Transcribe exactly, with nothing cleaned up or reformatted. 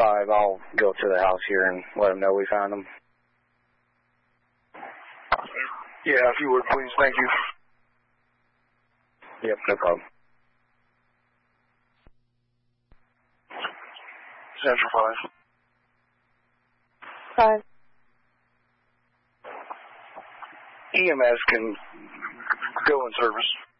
five, I'll go to the house here and let them know we found them. Yeah, if you would, please. Thank you. Yep, no problem. Central five. Five. E M S can go in service.